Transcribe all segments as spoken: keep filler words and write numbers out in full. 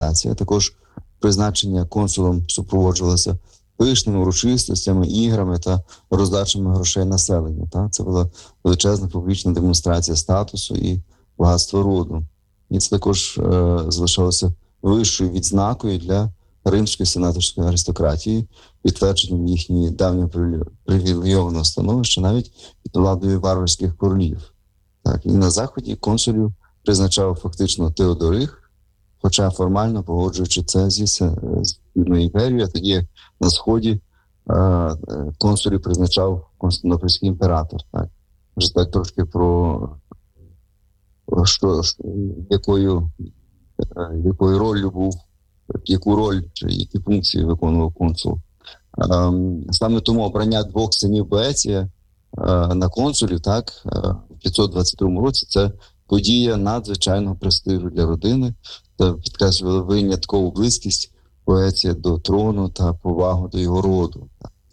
Також призначення консулом супроводжувалося пишними урочистостями, іграми та роздачами грошей населенню. Так? Це була величезна публічна демонстрація статусу і багатства роду. І це також е, залишалося вищою відзнакою для римської сенаторської аристократії, підтвердженням їхньої давнього привілейованого становища навіть під владою варварських королів. Так, і на Заході консулів призначав фактично Теодорих, хоча формально погоджуючи це зі Східною імперією, а тоді на Сході е, консулів призначав Константинопольський імператор. Так, вже так трошки про що, якою, якою ролью був, яку роль чи які функції виконував консул. Е, саме тому обрання двох синів Боеція на консулів, так, в п'ятсот двадцять другому році, це подія надзвичайного престижу для родини, та підкреслювала виняткову близькість Боеція до трону та повагу до його роду.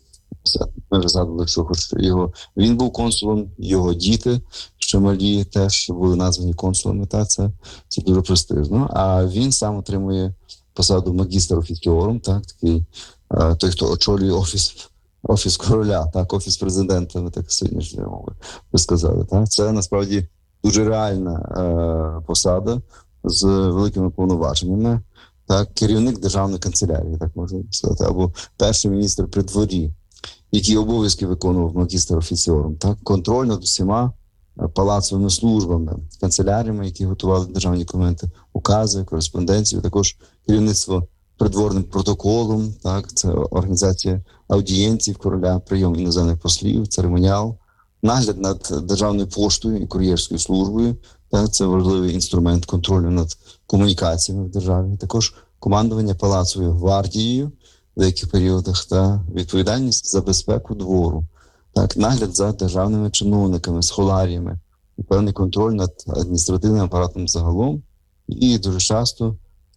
Ми вже згадували, що його, він був консулом, його діти, що малі, теж були названі консулами, та це, це дуже престижно. А він сам отримує посаду магістр офіціорум, так, такий, той, хто очолює офіс Офіс короля, так, офіс президента, ми так сьогоднішньої мови ви сказали. Так? Це насправді дуже реальна е, посада з великими повноваженнями. Так, керівник державної канцелярії, так можна сказати, або перший міністр при дворі, які обов'язки виконував магістр офіціором. Так, контроль над усіма палацовими службами, канцеляріями, які готували державні документи, укази, кореспонденцію, також керівництво придворним протоколом, так, це організація аудієнцій короля, прийом іноземних послів, церемоніал, нагляд над державною поштою і кур'єрською службою, так, це важливий інструмент контролю над комунікаціями в державі, також командування палацовою гвардією в деяких періодах та відповідальність за безпеку двору, так, нагляд за державними чиновниками, схоларіями, певний контроль над адміністративним апаратом загалом, і дуже часто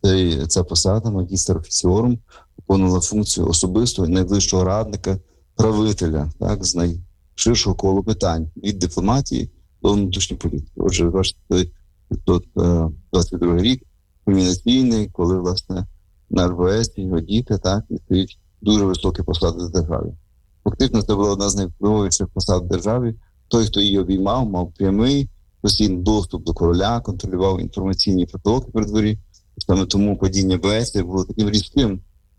ця посада, магістр офіціорум, виконувала функцію особистого найближчого радника, правителя, так, з найширшого колу питань від дипломатії до внутрішньої політики. Отже, ви бачите, п'ятсот двадцять другий рік, кульмінаційний, коли, власне, на ар ве ес його діти, так, і стоїть дуже високі посади в державі. Фактично, це була одна з найвпливовіших посад в державі. Той, хто її обіймав, мав прямий постійний доступ до короля, контролював інформаційні потоки при дворі. Саме тому падіння Боеція було таким різким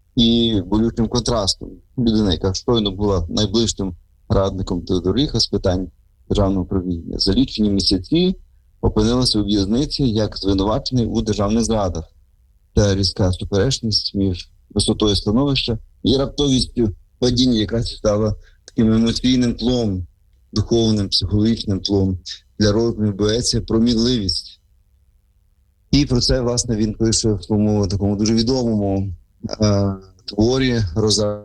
і болючим контрастом. Людина, яка щойно була найближчим радником Теодориха з питань державного управління, за лічені місяці опинилася у в'язниці як звинувачений у державних зрадах. Та різка суперечність між висотою становища і раптовістю падіння, яка стала таким емоційним тлом, духовним, психологічним тлом для роздумів Боеція про мінливість. І про це, власне, він пише в своєму такому дуже відомому е, творі «Роза»,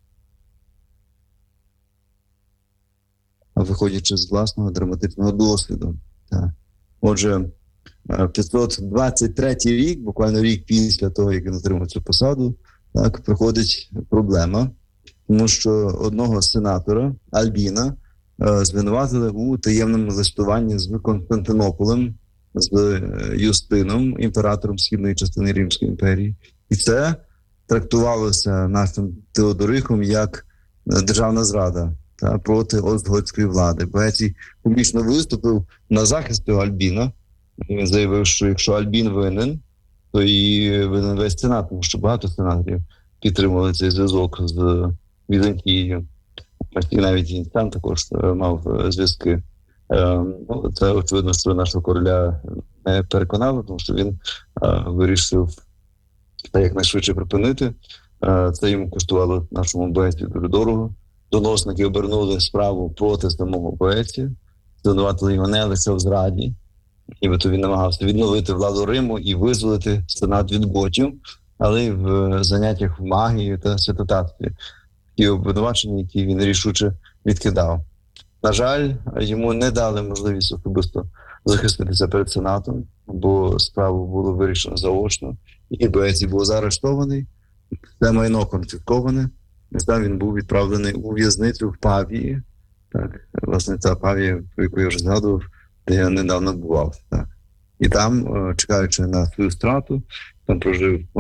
виходячи з власного драматичного досвіду. Так. Отже, п'ятсот двадцять третій рік, буквально рік після того, як він отримав цю посаду, так, приходить проблема, тому що одного сенатора, Альбіна, е, звинуватили у таємному листуванні з Константинополем, з Юстином, імператором східної частини Римської імперії. І це трактувалося нашим Теодорихом як державна зрада та, проти остготської влади. Боецій публічно виступив на захист цього Альбіна. Він заявив, що якщо Альбін винен, то і винен весь сенат, тому що багато сенаторів підтримували цей зв'язок з Візантією. І навіть він сам також мав зв'язки. Це очевидно, що нашого короля не переконало, тому що він а, вирішив якнайшвидше припинити. А, це йому коштувало нашому Боецію дуже дорого. Доносники обернули справу проти самого Боеція, звинуватили його не лише в зраді, нібито він намагався відновити владу Риму і визволити сенат від готів, але й в заняттях в магії та святотатстві. Ті обвинувачення, які він рішуче відкидав. На жаль, йому не дали можливість особисто захиститися перед Сенатом, бо справу було вирішено заочно, і Боецій був заарештований, це майно конфісковане, і там він був відправлений у в'язницю в Павії. Так, власне, та Павія, про яку я вже згадував, де я недавно бував. Так. І там, чекаючи на свою страту, там прожив